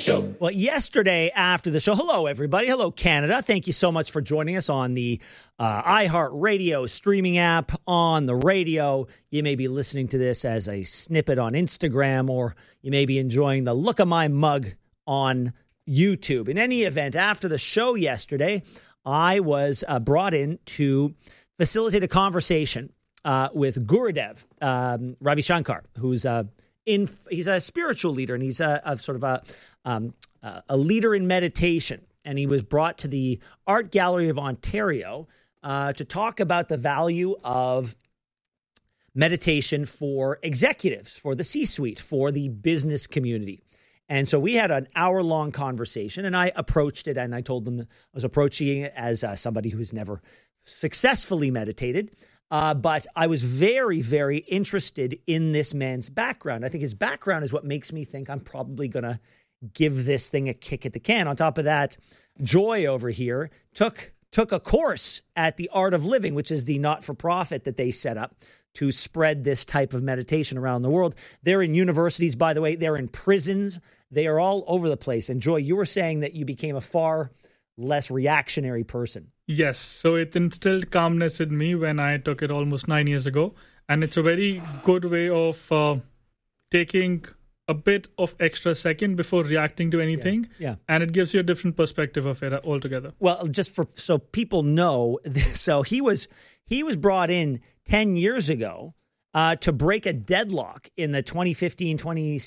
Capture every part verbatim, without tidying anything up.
Show. Well, yesterday after the show, hello, everybody. Hello, Canada. Thank you so much for joining us on the uh, iHeartRadio streaming app, on the radio. You may be listening to this as a snippet on Instagram, or you may be enjoying the look of my mug on YouTube. In any event, after the show yesterday, I was uh, brought in to facilitate a conversation uh, with Gurudev um, Ravi Shankar, who's a In, he's a spiritual leader, and he's a, a sort of a um, a leader in meditation. And he was brought to the Art Gallery of Ontario uh, to talk about the value of meditation for executives, for the C-suite, for the business community. And so we had an hour-long conversation, and I approached it, and I told them I was approaching it as uh, somebody who's never successfully meditated. Uh, but I was very, very interested in this man's background. I think his background is what makes me think I'm probably going to give this thing a kick at the can. On top of that, Joy over here took took a course at the Art of Living, which is the not-for-profit that they set up to spread this type of meditation around the world. They're in universities, by the way. They're in prisons. They are all over the place. And Joy, you were saying that you became a far less reactionary person. Yes, so it instilled calmness in me when I took it almost nine years ago. And it's a very good way of uh, taking a bit of extra second before reacting to anything. Yeah, yeah. And it gives you a different perspective of it altogether. Well, just for so people know, so he was he was brought in ten years ago uh, to break a deadlock in the twenty fifteen, twenty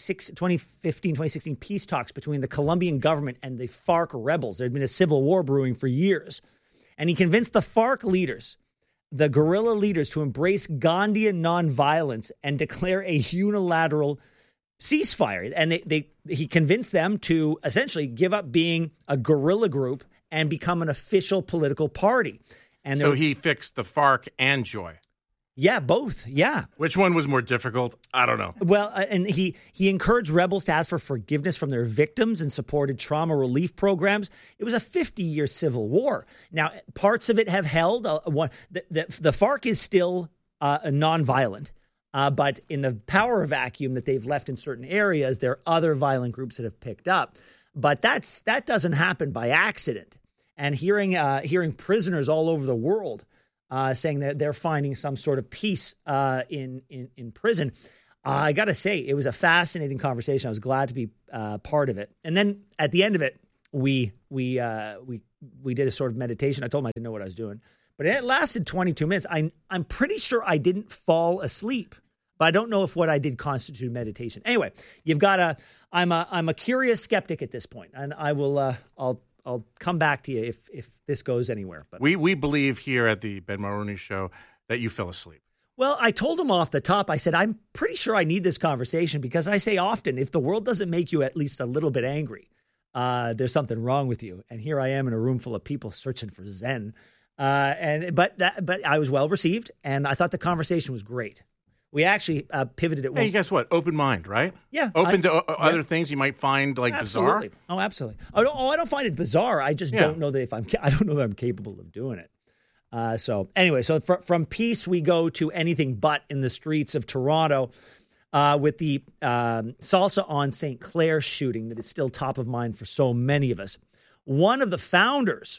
sixteen peace talks between the Colombian government and the FARC rebels. There had been a civil war brewing for years. And he convinced the FARC leaders, the guerrilla leaders, to embrace Gandhian nonviolence and declare a unilateral ceasefire. And they, they, he convinced them to essentially give up being a guerrilla group and become an official political party. And so he fixed the FARC and Joy. Yeah, both. Yeah. Which one was more difficult? I don't know. Well, uh, and he he encouraged rebels to ask for forgiveness from their victims and supported trauma relief programs. It was a fifty-year civil war. Now, parts of it have held. Uh, one, the, the, the FARC is still uh, nonviolent, uh, but in the power vacuum that they've left in certain areas, there are other violent groups that have picked up. But that's that doesn't happen by accident. And hearing uh, hearing prisoners all over the world Uh, saying that they're finding some sort of peace uh, in, in in prison. Uh, I got to say, it was a fascinating conversation. I was glad to be uh, part of it. And then at the end of it, we we uh, we we did a sort of meditation. I told him I didn't know what I was doing, but it lasted twenty-two minutes. I I'm pretty sure I didn't fall asleep, but I don't know if what I did constituted meditation. Anyway, you've got a. I'm a I'm a curious skeptic at this point, and I will uh, I'll. I'll come back to you if if this goes anywhere. But we we believe here at the Ben Mulroney Show that you fell asleep. Well, I told him off the top. I said, I'm pretty sure I need this conversation because I say often, if the world doesn't make you at least a little bit angry, uh, there's something wrong with you. And here I am in a room full of people searching for Zen. Uh, and but that, but I was well received, and I thought the conversation was great. We actually uh, pivoted at one. Hey, guess what? Open mind, right? Yeah. Open I, to o- yeah. other things you might find like absolutely. bizarre. Oh, absolutely. Oh, don't, oh, I don't find it bizarre. I just Yeah. don't know that if I'm. I don't know that I'm capable of doing it. Uh, so anyway, so fr- from peace we go to anything but in the streets of Toronto uh, with the um, Salsa on Saint Clair shooting that is still top of mind for so many of us. One of the founders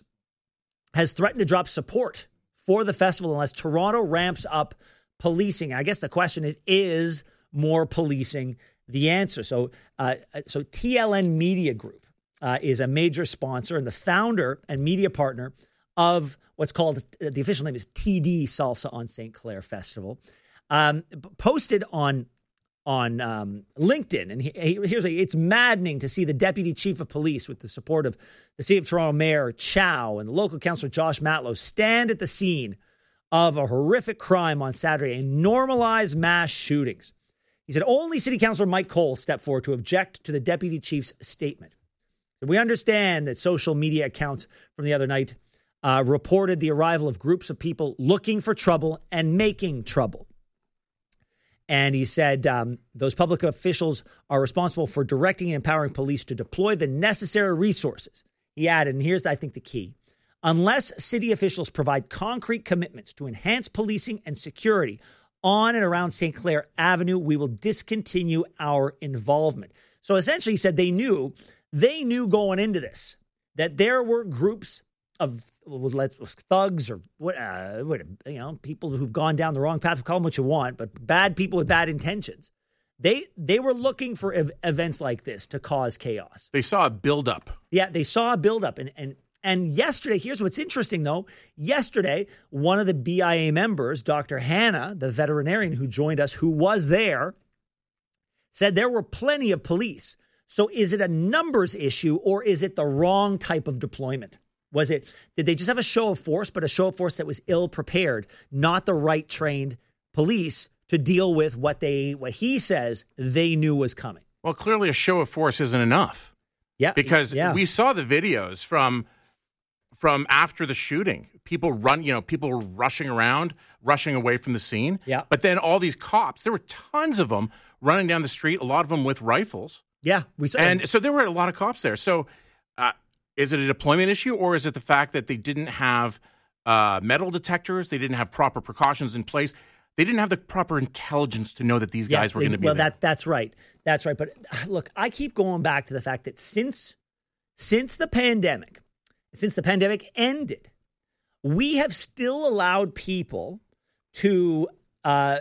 has threatened to drop support for the festival unless Toronto ramps up policing. I guess the question is, is more policing the answer? So, uh, so T L N Media Group uh, is a major sponsor and the founder and media partner of what's called, the official name is T D Salsa on Saint Clair Festival, um, posted on on um, LinkedIn. And he, he, here's a, it's maddening to see the deputy chief of police with the support of the city of Toronto Mayor Chow and the local councillor Josh Matlow stand at the scene of a horrific crime on Saturday and normalize mass shootings. He said only City Councillor Mike Cole stepped forward to object to the deputy chief's statement. So we understand that social media accounts from the other night uh, reported the arrival of groups of people looking for trouble and making trouble. And he said um, those public officials are responsible for directing and empowering police to deploy the necessary resources. He added, and here's, I think, the key. Unless city officials provide concrete commitments to enhance policing and security on and around Saint Clair Avenue, we will discontinue our involvement. So essentially, he said they knew they knew going into this that there were groups of let's thugs or what, uh, what, you know, people who've gone down the wrong path. Call them what you want, but bad people with bad intentions. They they were looking for ev- events like this to cause chaos. They saw a buildup. Yeah, they saw a buildup, and and and yesterday. Here's what's interesting, though. Yesterday, one of the B I A members, Doctor Hannah, the veterinarian who joined us, who was there, said there were plenty of police. So is it a numbers issue or is it the wrong type of deployment? Was it, did they just have a show of force, but a show of force that was ill prepared, not the right trained police to deal with what they, what he says they knew was coming? Well, clearly a show of force isn't enough. Yeah. Because yeah. we saw the videos from, from after the shooting. People run, you know, people were rushing around, rushing away from the scene. Yeah. But then all these cops, there were tons of them running down the street, a lot of them with rifles. Yeah, we saw. And so there were a lot of cops there. So uh, is it a deployment issue, or is it the fact that they didn't have uh, metal detectors? They didn't have proper precautions in place. They didn't have the proper intelligence to know that these guys yeah, were going to be well, there. Well, that, that's right. That's right. But look, I keep going back to the fact that since since the pandemic, since the pandemic ended, we have still allowed people to uh,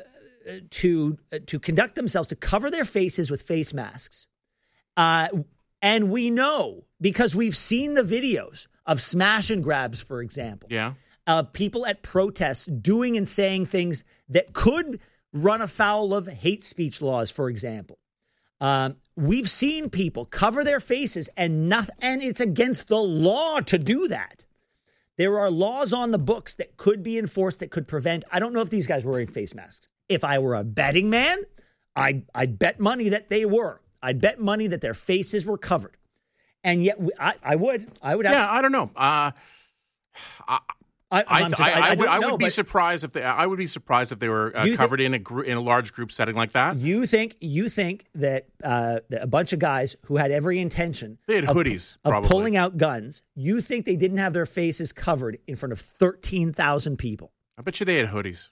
to uh, to conduct themselves, to cover their faces with face masks. Uh, and we know, because we've seen the videos of smash and grabs, for example, yeah. of people at protests doing and saying things that could run afoul of hate speech laws, for example. Um, we've seen people cover their faces and nothing, and it's against the law to do that. There are laws on the books that could be enforced that could prevent. I don't know if these guys were wearing face masks. If I were a betting man, I'd, I'd bet money that they were. I'd bet money that their faces were covered. And yet, we, I, I would. I would. Have yeah, to, I don't know. Uh, I, I, I, just, I, I, I, I would, I would know, be but surprised if they. I would be surprised if they were uh, covered think, in a gr- in a large group setting like that. You think you think that, uh, that a bunch of guys who had every intention they had of, hoodies of probably. pulling out guns, you think they didn't have their faces covered in front of thirteen thousand people? I bet you they had hoodies.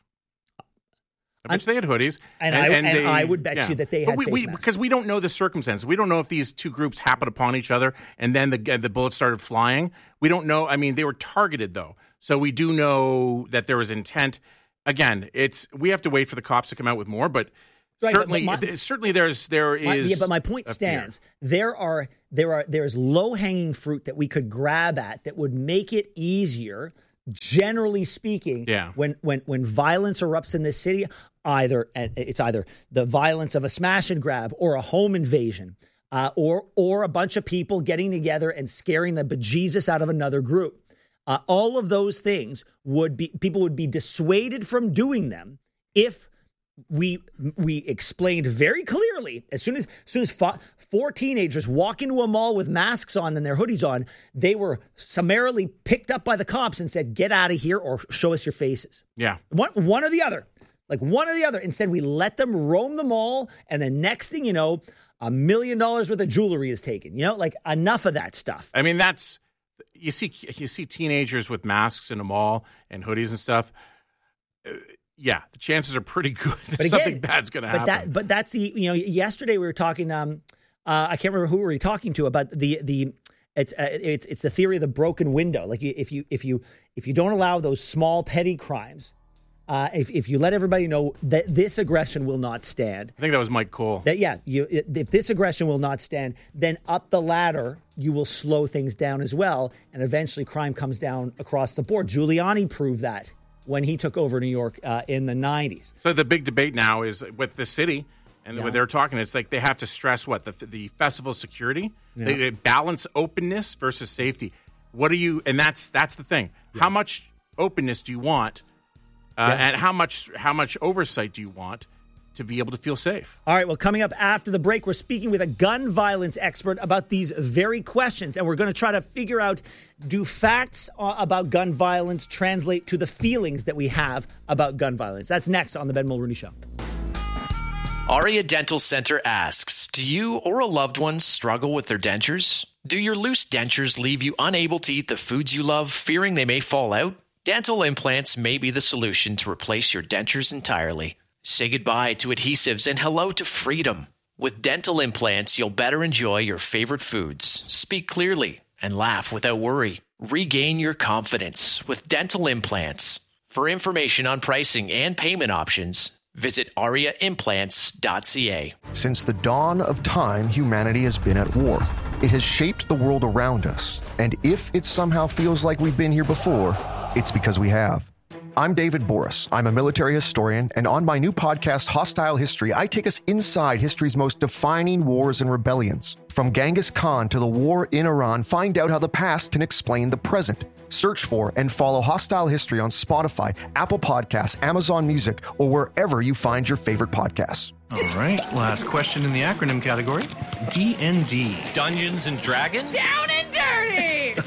I bet I'm, you they had hoodies, and, and, I, and, and they, I would bet yeah. you that they but had we, face we, masks. Because we don't know the circumstances. We don't know if these two groups happened upon each other and then the the bullets started flying. We don't know. I mean, they were targeted though, so we do know that there was intent. Again, it's we have to wait for the cops to come out with more, but right, certainly, but, but my, certainly, there's there my, is. Yeah, but my point stands. Fear. There are there are there is low hanging fruit that we could grab at that would make it easier. Generally speaking, yeah. when when when violence erupts in this city, either it's either the violence of a smash and grab or a home invasion, uh, or or a bunch of people getting together and scaring the bejesus out of another group. Uh, all of those things would be people would be dissuaded from doing them if we we explained very clearly as soon as as soon as fo- four teenagers walk into a mall with masks on and their hoodies on, they were summarily picked up by the cops and said, "Get out of here or show us your faces." Yeah, one one or the other, like one or the other. Instead, we let them roam the mall, and the next thing you know, a million dollars worth of jewelry is taken. You know, like enough of that stuff. I mean, that's you see you see teenagers with masks in a mall and hoodies and stuff. Uh, Yeah, the chances are pretty good that but again, something bad's going to happen. But that, but that's the you know. Yesterday we were talking. Um, uh, I can't remember who we were talking to about the the. It's uh, it's it's the theory of the broken window. Like you, if you if you if you don't allow those small petty crimes, uh, if if you let everybody know that this aggression will not stand. I think that was Mike Cole. That yeah, you if this aggression will not stand, then up the ladder you will slow things down as well, and eventually crime comes down across the board. Giuliani proved that when he took over New York uh, in the nineties. So the big debate now is with the city, and yeah. what they're talking, it's like they have to stress what the the festival security, yeah. they, they balance openness versus safety. What do you? And that's that's the thing. Yeah. How much openness do you want, uh, yeah. and how much how much oversight do you want to be able to feel safe? All right, well, coming up after the break, we're speaking with a gun violence expert about these very questions, and we're going to try to figure out, do facts about gun violence translate to the feelings that we have about gun violence? That's next on the Ben Mulrooney Show. Aria Dental Center asks, do you or a loved one struggle with their dentures? Do your loose dentures leave you unable to eat the foods you love, fearing they may fall out? Dental implants may be the solution to replace your dentures entirely. Say goodbye to adhesives and hello to freedom. With dental implants, you'll better enjoy your favorite foods, speak clearly, and laugh without worry. Regain your confidence with dental implants. For information on pricing and payment options, visit aria implants dot c a. Since the dawn of time, humanity has been at war. It has shaped the world around us. And if it somehow feels like we've been here before, it's because we have. I'm David Boris. I'm a military historian, and on my new podcast, Hostile History, I take us inside history's most defining wars and rebellions. From Genghis Khan to the war in Iran, find out how the past can explain the present. Search for and follow Hostile History on Spotify, Apple Podcasts, Amazon Music, or wherever you find your favorite podcasts. All right, last question in the acronym category. D and D. Dungeons and Dragons? Down and dirty!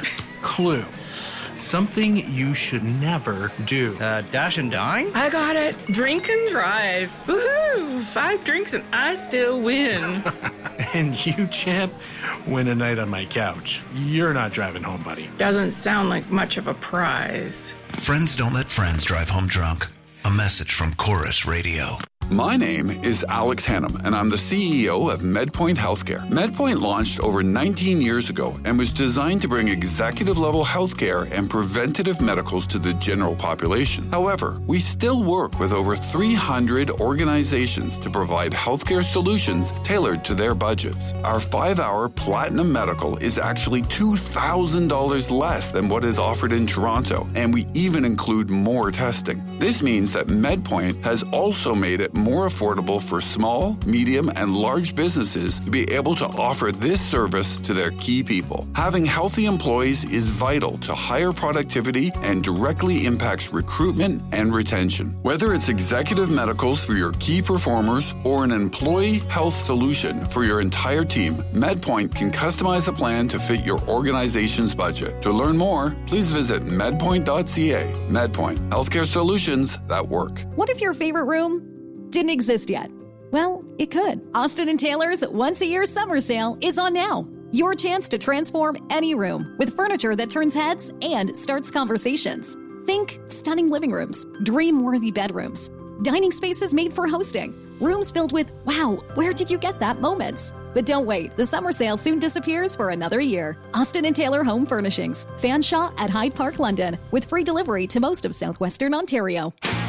Clue. Something you should never do. Uh, dash and dine? I got it. Drink and drive. Woohoo! Five drinks and I still win. And you, champ, win a night on my couch. You're not driving home, buddy. Doesn't sound like much of a prize. Friends don't let friends drive home drunk. A message from Chorus Radio. My name is Alex Hannum, and I'm the C E O of MedPoint Healthcare. MedPoint launched over nineteen years ago and was designed to bring executive-level healthcare and preventative medicals to the general population. However, we still work with over three hundred organizations to provide healthcare solutions tailored to their budgets. Our five-hour Platinum Medical is actually two thousand dollars less than what is offered in Toronto, and we even include more testing. This means that MedPoint has also made it more affordable for small, medium, and large businesses to be able to offer this service to their key people. Having healthy employees is vital to higher productivity and directly impacts recruitment and retention. Whether it's executive medicals for your key performers or an employee health solution for your entire team, MedPoint can customize a plan to fit your organization's budget. To learn more, please visit medpoint dot c a. MedPoint, healthcare solutions that work. What if your favorite room didn't exist yet? Well, it could. Austin and Taylor's once-a-year summer sale is on now. Your chance to transform any room with furniture that turns heads and starts conversations. Think stunning living rooms, dream-worthy bedrooms, dining spaces made for hosting, rooms filled with, wow, where did you get that moments? But don't wait, the summer sale soon disappears for another year. Austin and Taylor Home Furnishings, Fanshawe at Hyde Park, London, with free delivery to most of southwestern Ontario.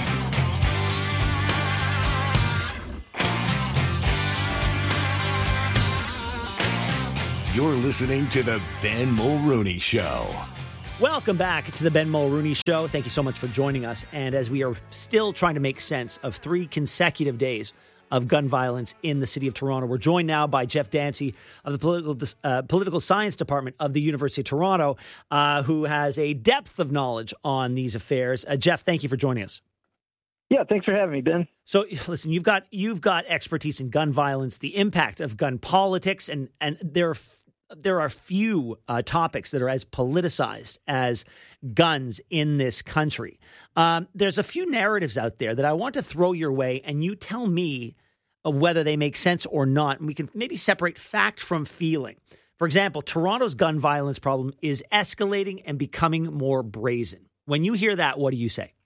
You're listening to The Ben Mulrooney Show. Welcome back to The Ben Mulrooney Show. Thank you so much for joining us. And as we are still trying to make sense of three consecutive days of gun violence in the city of Toronto, we're joined now by Jeff Dancy of the Political uh, Political Science Department of the University of Toronto, uh, who has a depth of knowledge on these affairs. Uh, Jeff, thank you for joining us. Yeah, thanks for having me, Ben. So, listen, you've got you've got expertise in gun violence, the impact of gun politics, and and there are there are few uh, topics that are as politicized as guns in this country. Um, there's a few narratives out there that I want to throw your way, and you tell me uh, whether they make sense or not, and we can maybe separate fact from feeling. For example, Toronto's gun violence problem is escalating and becoming more brazen. When you hear that, what do you say?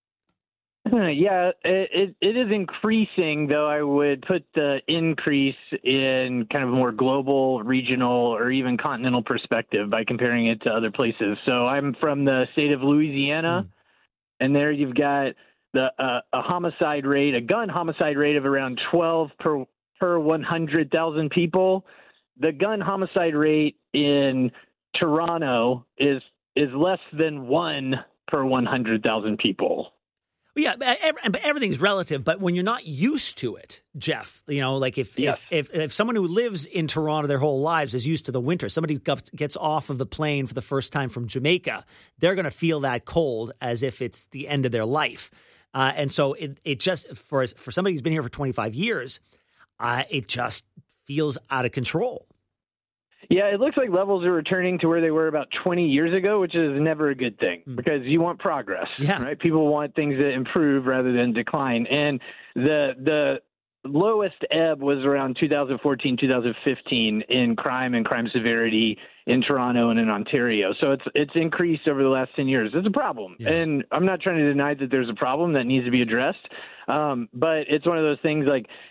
Yeah, it, it is increasing, though I would put the increase in kind of a more global, regional, or even continental perspective by comparing it to other places. So I'm from the state of Louisiana, mm. and there you've got the uh, a homicide rate, a gun homicide rate of around twelve per per one hundred thousand people. The gun homicide rate in Toronto is is less than one per one hundred thousand people. Yeah, but everything's relative. But when you're not used to it, Jeff, you know, like if, yes. if if if someone who lives in Toronto their whole lives is used to the winter, somebody gets off of the plane for the first time from Jamaica, they're going to feel that cold as if it's the end of their life. Uh, and so it it just for for somebody who's been here for twenty-five years, uh, it just feels out of control. Yeah, it looks like levels are returning to where they were about twenty years ago, which is never a good thing mm. because you want progress, yeah. right? People want things to improve rather than decline. And the the lowest ebb was around two thousand fourteen, two thousand fifteen in crime and crime severity in Toronto and in Ontario. So it's it's increased over the last ten years. It's a problem. Yeah. And I'm not trying to deny that there's a problem that needs to be addressed. Um, but it's one of those things like,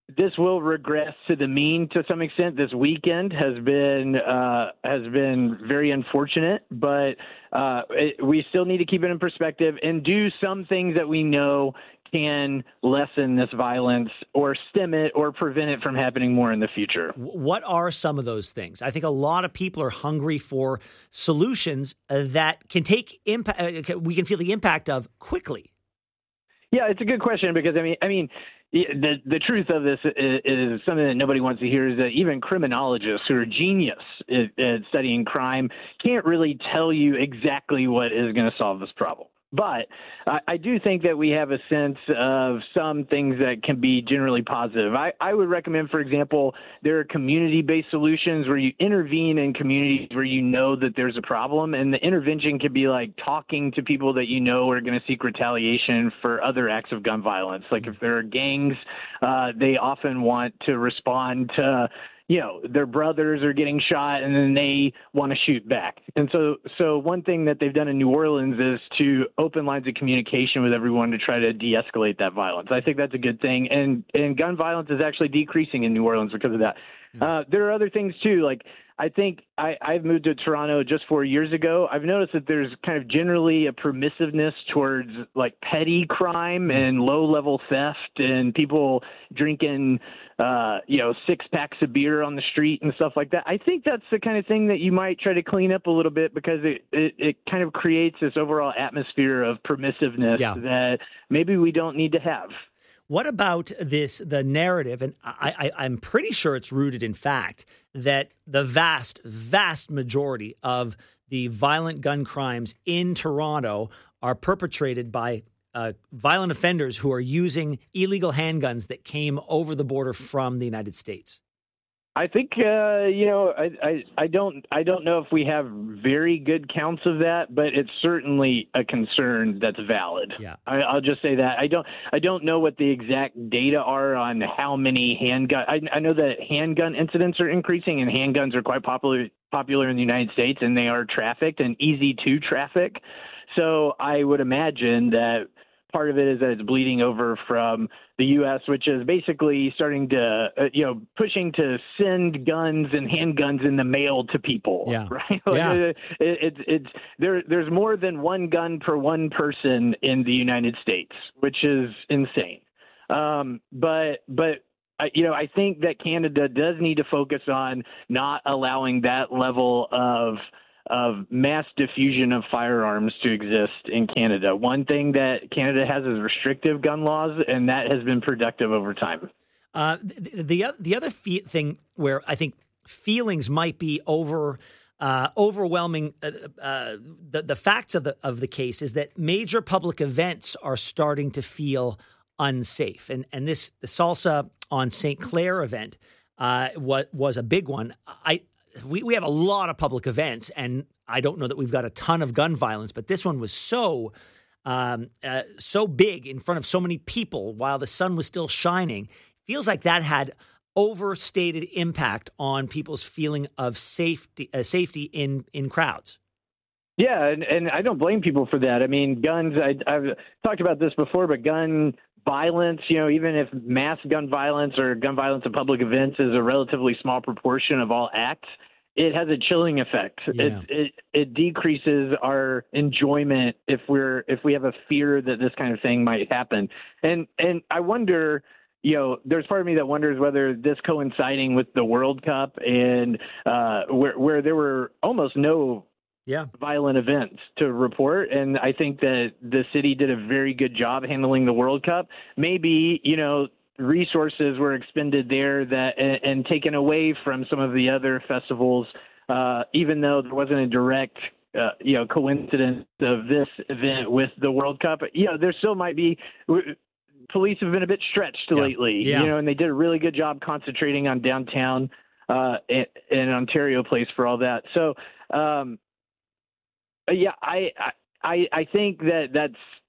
this will regress to the mean to some extent. This weekend has been uh, has been very unfortunate, but uh, it, we still need to keep it in perspective and do some things that we know can lessen this violence or stem it or prevent it from happening more in the future. What are some of those things? I think a lot of people are hungry for solutions that can take impact. We can feel the impact of quickly. Yeah, it's a good question because I mean, I mean. The the truth of this is, is something that nobody wants to hear is that even criminologists who are genius at, at studying crime can't really tell you exactly what is going to solve this problem. But I, I do think that we have a sense of some things that can be generally positive. I, I would recommend, for example, there are community-based solutions where you intervene in communities where you know that there's a problem. And the intervention could be like talking to people that you know are going to seek retaliation for other acts of gun violence. Like if there are gangs, uh, they often want to respond to you know, their brothers are getting shot and then they want to shoot back. And so so one thing that they've done in New Orleans is to open lines of communication with everyone to try to de-escalate that violence. I think that's a good thing. And, and gun violence is actually decreasing in New Orleans because of that. Uh, there are other things, too. Like, I think I, I've moved to Toronto just four years ago. I've noticed that there's kind of generally a permissiveness towards, like, petty crime and low-level theft and people drinking, uh, you know, six packs of beer on the street and stuff like that. I think that's the kind of thing that you might try to clean up a little bit because it, it, it kind of creates this overall atmosphere of permissiveness yeah. that maybe we don't need to have. What about this, the narrative, and I, I, I'm pretty sure it's rooted in fact, that the vast, vast majority of the violent gun crimes in Toronto are perpetrated by uh, violent offenders who are using illegal handguns that came over the border from the United States? I think uh, you know I, I I don't I don't know if we have very good counts of that, but it's certainly a concern that's valid. Yeah, I, I'll just say that I don't I don't know what the exact data are on how many handgun. I, I know that handgun incidents are increasing, and handguns are quite popular popular in the United States, and they are trafficked and easy to traffic. So I would imagine that part of it is that it's bleeding over from the U S, which is basically starting to, uh, you know, pushing to send guns and handguns in the mail to people. Yeah. Right. Like yeah. It, it, it's it's there. There's more than one gun per one person in the United States, which is insane. Um, but but. I, you know, I think that Canada does need to focus on not allowing that level of of mass diffusion of firearms to exist in Canada. One thing that Canada has is restrictive gun laws, and that has been productive over time. Uh, the, the the other fe- thing where I think feelings might be over uh, overwhelming uh, uh, the the facts of the of the case is that major public events are starting to feel unsafe, and and this the Salsa on Saint Clair event uh, was was a big one. I. We, we have a lot of public events, and I don't know that we've got a ton of gun violence, but this one was so um, uh, so big in front of so many people while the sun was still shining. Feels like that had overstated impact on people's feeling of safety uh, safety in, in crowds. Yeah, and, and I don't blame people for that. I mean, guns, I, I've talked about this before, but gun violence, you know, even if mass gun violence or gun violence at public events is a relatively small proportion of all acts, it has a chilling effect. Yeah. It, it it decreases our enjoyment if we're if we have a fear that this kind of thing might happen. And and I wonder, you know, there's part of me that wonders whether this coinciding with the World Cup and uh, where where there were almost no yeah. violent events to report. And I think that the city did a very good job handling the World Cup. Maybe, you know, resources were expended there that and, and taken away from some of the other festivals, uh, even though there wasn't a direct, uh, you know, coincidence of this event with the World Cup. You know, there still might be. Police have been a bit stretched yeah. lately, yeah. you know, and they did a really good job concentrating on downtown uh, and, and Ontario Place for all that. So, um, yeah, I, I I think that that's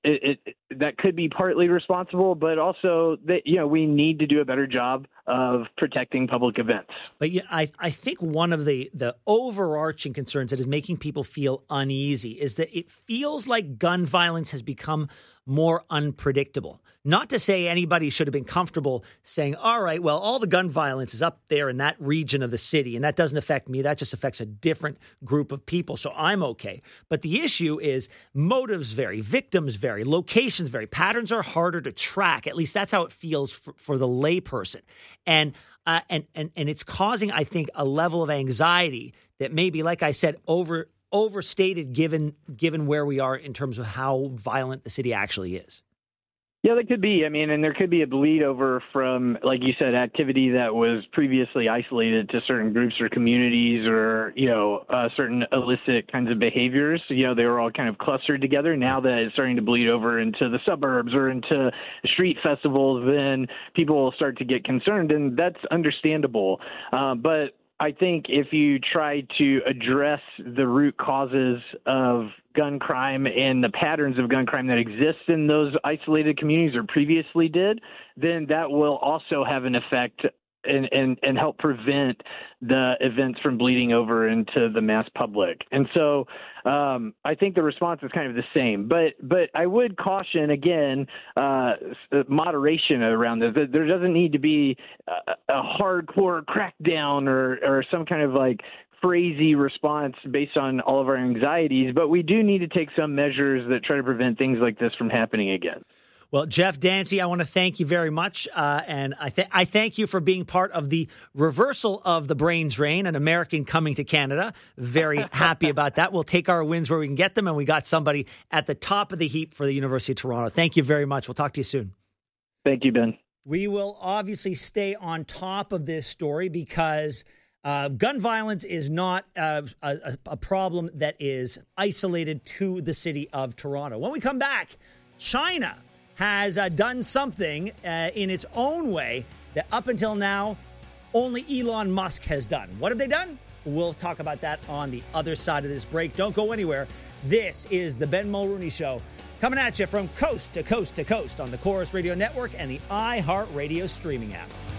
it, it, that could be partly responsible, but also that, you know, we need to do a better job of protecting public events. But yeah, I, I think one of the, the overarching concerns that is making people feel uneasy is that it feels like gun violence has become more unpredictable. Not to say anybody should have been comfortable saying, all right, well, all the gun violence is up there in that region of the city, and that doesn't affect me. That just affects a different group of people, so I'm okay. But the issue is motives vary, victims vary, locations vary, patterns are harder to track. At least that's how it feels for, for the layperson. And uh, and and and it's causing, I think, a level of anxiety that maybe, like I said, over overstated given given where we are in terms of how violent the city actually is. Yeah, that could be. I mean, and there could be a bleed over from, like you said, activity that was previously isolated to certain groups or communities or, you know, uh, certain illicit kinds of behaviors. You know, they were all kind of clustered together. Now that it's starting to bleed over into the suburbs or into street festivals, then people will start to get concerned, and that's understandable. Uh, but I think if you try to address the root causes of gun crime and the patterns of gun crime that exist in those isolated communities or previously did, then that will also have an effect and, and, and help prevent the events from bleeding over into the mass public. And so um, I think the response is kind of the same. But but I would caution, again, uh, moderation around this. There doesn't need to be a, a hardcore crackdown or, or some kind of like crazy response based on all of our anxieties, but we do need to take some measures that try to prevent things like this from happening again. Well, Jeff Dancy, I want to thank you very much, uh, and I, th- I thank you for being part of the reversal of the brain drain, an American coming to Canada. Very happy about that. We'll take our wins where we can get them, and we got somebody at the top of the heap for the University of Toronto. Thank you very much. We'll talk to you soon. Thank you, Ben. We will obviously stay on top of this story because Uh, gun violence is not uh, a, a problem that is isolated to the city of Toronto. When we come back, China has uh, done something uh, in its own way that up until now only Elon Musk has done. What have they done? We'll talk about that on the other side of this break. Don't go anywhere. This is the Ben Mulrooney Show, coming at you from coast to coast to coast on the Chorus Radio Network and the iHeartRadio streaming app.